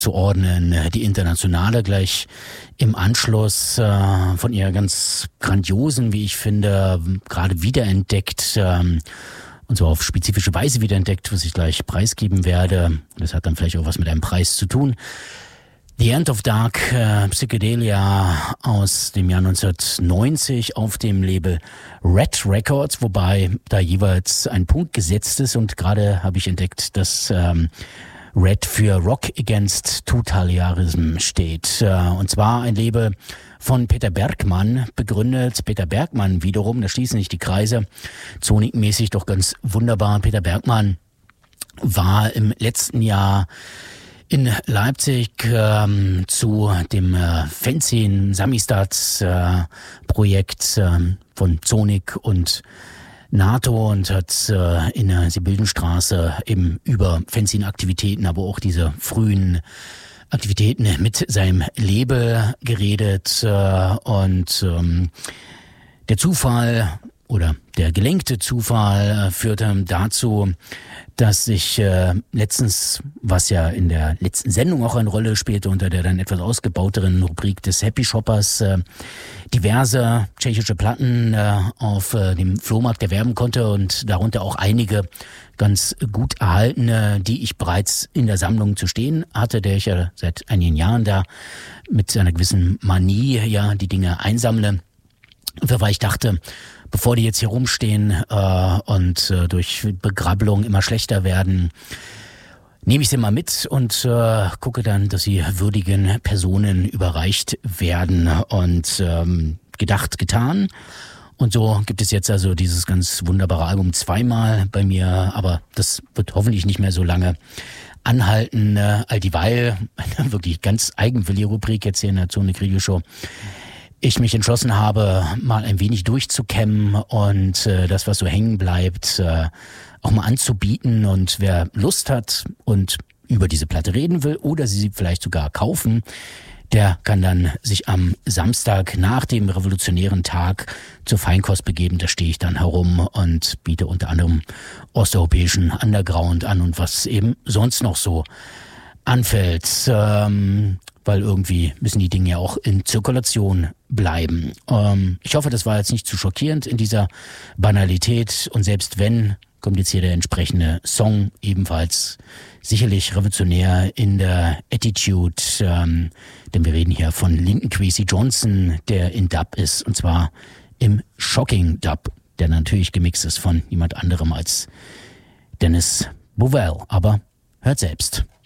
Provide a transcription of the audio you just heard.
zuordnen. Die Internationale gleich im Anschluss von ihrer ganz grandiosen, wie ich finde, gerade wiederentdeckt, und zwar auf spezifische Weise wiederentdeckt, was ich gleich preisgeben werde. Das hat dann vielleicht auch was mit einem Preis zu tun. The End of Dark Psychedelia aus dem Jahr 1990 auf dem Label Red Records, wobei da jeweils ein Punkt gesetzt ist, und gerade habe ich entdeckt, dass Red für Rock Against Totalitarianism steht. Und zwar ein Label von Peter Bergmann begründet. Peter Bergmann wiederum, da schließen sich die Kreise, sonicmäßig doch ganz wunderbar. Peter Bergmann war im letzten Jahr in Leipzig zu dem Fanzine Samistats Projekt von Sonic und NATO und hat in der Siebenbildenstraße eben über Fanzine-Aktivitäten, aber auch diese frühen Aktivitäten mit seinem Label geredet, und der Zufall oder der gelenkte Zufall führte dazu, dass ich letztens, was ja in der letzten Sendung auch eine Rolle spielte, unter der dann etwas ausgebauteren Rubrik des Happy Shoppers, diverse tschechische Platten auf dem Flohmarkt erwerben konnte, und darunter auch einige ganz gut erhaltene, die ich bereits in der Sammlung zu stehen hatte, der ich ja seit einigen Jahren da mit einer gewissen Manie ja die Dinge einsammle. Weil ich dachte, bevor die jetzt hier rumstehen und durch Begrabbelung immer schlechter werden, nehme ich sie mal mit und gucke dann, dass sie würdigen Personen überreicht werden. Und gedacht, getan. Und so gibt es jetzt also dieses ganz wunderbare Album zweimal bei mir, aber das wird hoffentlich nicht mehr so lange anhalten. All dieweil, eine wirklich ganz eigenwillige Rubrik jetzt hier in der Zone Kriegelshow, ich mich entschlossen habe, mal ein wenig durchzukämmen und das, was so hängen bleibt, auch mal anzubieten. Und wer Lust hat und über diese Platte reden will oder sie vielleicht sogar kaufen, der kann dann sich am Samstag nach dem revolutionären Tag zur Feinkost begeben. Da stehe ich dann herum und biete unter anderem osteuropäischen Underground an und was eben sonst noch so anfällt. Weil irgendwie müssen die Dinge ja auch in Zirkulation bleiben. Ich hoffe, das war jetzt nicht zu schockierend in dieser Banalität. Und selbst wenn, kommt jetzt hier der entsprechende Song, ebenfalls sicherlich revolutionär in der Attitude. Denn wir reden hier von Linton Kwesi Johnson, der in Dub ist. Und zwar im Shocking Dub, der natürlich gemixt ist von niemand anderem als Dennis Bovell. Aber hört selbst.